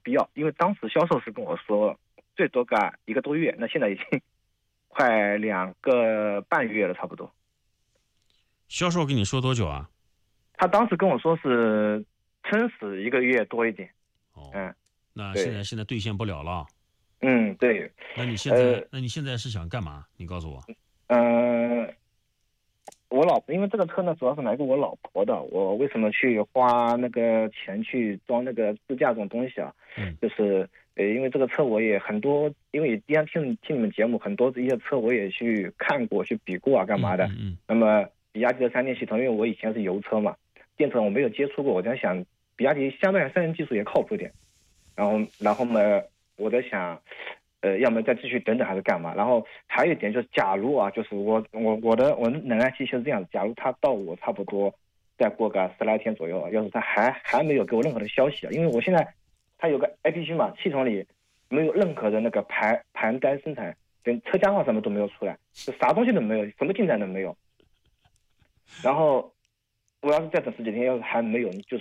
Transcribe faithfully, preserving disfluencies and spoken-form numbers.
必要，因为当时销售是跟我说最多干一个多月，那现在已经快两个半月了，差不多。 销售跟你说多久啊？ 他当时跟我说是撑死一个月多一点。 哦， 嗯， 那现对， 在现在兑现不了了。 嗯，对， 那你现呃， 在那你现在是想干嘛？你告诉我。 嗯、呃，我老婆因为这个车呢，主要是买给我老婆的。我为什么去花那个钱去装那个支架这种东西啊？ 嗯就是呃，因为这个车我也很多，因为今天听听你们节目，很多这些车我也去看过、去比过啊，干嘛的。 嗯嗯嗯那么比亚迪的三电系统，因为我以前是油车嘛，电车我没有接触过，我在想，比亚迪相对来三电技术也靠谱一点。然后，然后嘛，我在想，呃，要么再继续等等还是干嘛？然后还有一点就是，假如啊，就是我我我的我的冷淡期就是这样子，假如他到我差不多再过个十来天左右啊，要是他还还没有给我任何的消息啊，因为我现在他有个 A P P 嘛，系统里没有任何的那个排盘单生产，连车架号什么都没有出来，就啥东西都没有，什么进展都没有。然后我要是再等十几天，要是还没有，就是